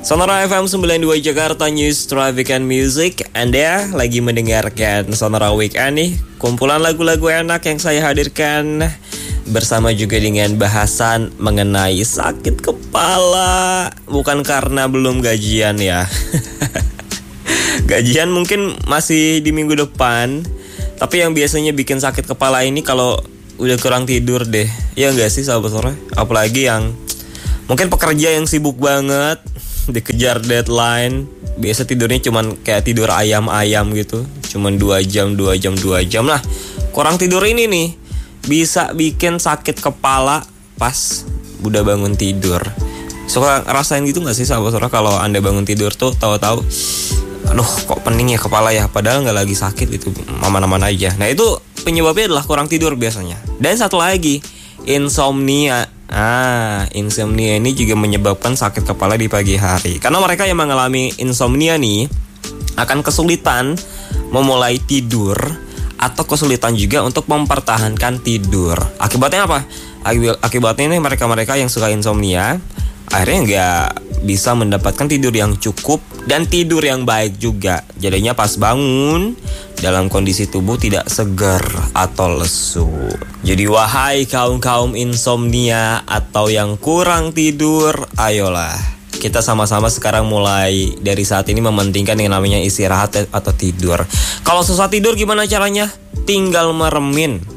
Sonora FM 92 Jakarta News Traffic and Music. Anda lagi mendengarkan Sonora Weekend nih, kumpulan lagu-lagu enak yang saya hadirkan bersama juga dengan bahasan mengenai sakit kepala. Bukan karena belum gajian ya. Gajian mungkin masih di minggu depan. Tapi yang biasanya bikin sakit kepala ini kalau udah kurang tidur deh. Ya enggak sih sahabat sore? Apalagi yang mungkin pekerja yang sibuk banget, dikejar deadline, biasa tidurnya cuman kayak tidur ayam-ayam gitu, cuman 2 jam lah. Kurang tidur ini nih bisa bikin sakit kepala pas udah bangun tidur. Suka ngerasain gitu gak sih sahabat sore, kalau Anda bangun tidur tuh tahu-tahu aduh kok pening ya kepala ya, padahal gak lagi sakit gitu, aman-aman aja. Nah itu penyebabnya adalah kurang tidur biasanya. Dan satu lagi, insomnia. Insomnia ini juga menyebabkan sakit kepala di pagi hari. Karena mereka yang mengalami insomnia nih akan kesulitan memulai tidur atau kesulitan juga untuk mempertahankan tidur. Akibatnya apa? Akibatnya ini mereka-mereka yang suka insomnia akhirnya nggak bisa mendapatkan tidur yang cukup dan tidur yang baik juga. Jadinya pas bangun dalam kondisi tubuh tidak segar atau lesu. Jadi wahai kaum-kaum insomnia atau yang kurang tidur, ayolah kita sama-sama sekarang mulai dari saat ini mementingkan yang namanya istirahat atau tidur. Kalau susah tidur gimana caranya? Tinggal meremin.